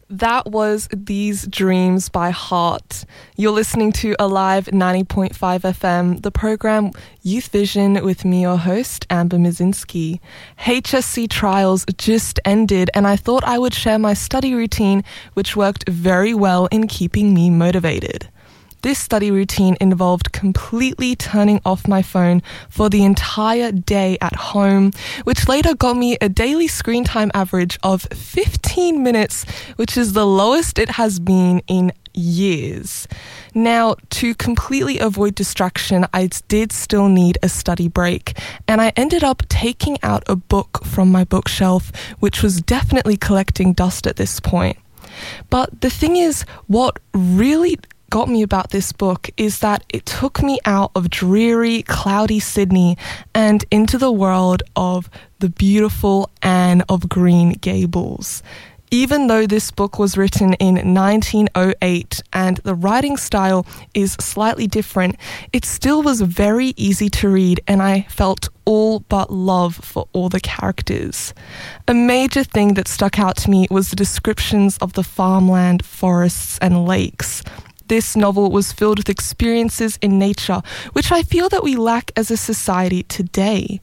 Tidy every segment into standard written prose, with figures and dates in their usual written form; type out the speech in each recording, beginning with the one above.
That was These Dreams by Heart. You're listening to Alive 90.5 FM, the program Youth Vision with me, your host, Amber Mizinski. HSC trials just ended and I thought I would share my study routine, which worked very well in keeping me motivated. This study routine involved completely turning off my phone for the entire day at home, which later got me a daily screen time average of 15 minutes, which is the lowest it has been in years. Now, to completely avoid distraction, I did still need a study break, and I ended up taking out a book from my bookshelf, which was definitely collecting dust at this point. But the thing is, what really got me about this book is that it took me out of dreary, cloudy Sydney and into the world of the beautiful Anne of Green Gables. Even though this book was written in 1908 and the writing style is slightly different, it still was very easy to read and I felt all but love for all the characters. A major thing that stuck out to me was the descriptions of the farmland, forests and lakes. This novel was filled with experiences in nature, which I feel that we lack as a society today.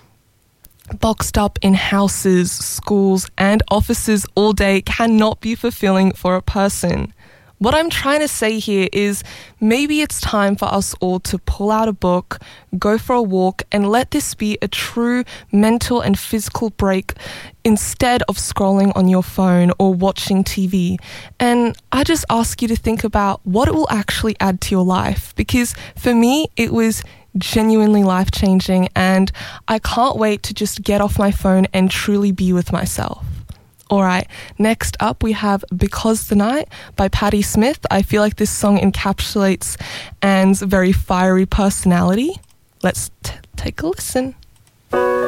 Boxed up in houses, schools, and offices all day cannot be fulfilling for a person. What I'm trying to say here is maybe it's time for us all to pull out a book, go for a walk, and let this be a true mental and physical break instead of scrolling on your phone or watching TV. And I just ask you to think about what it will actually add to your life, because for me, it was genuinely life-changing, and I can't wait to just get off my phone and truly be with myself. Alright, next up we have Because the Night by Patti Smith. I feel like this song encapsulates Anne's very fiery personality. Let's take a listen.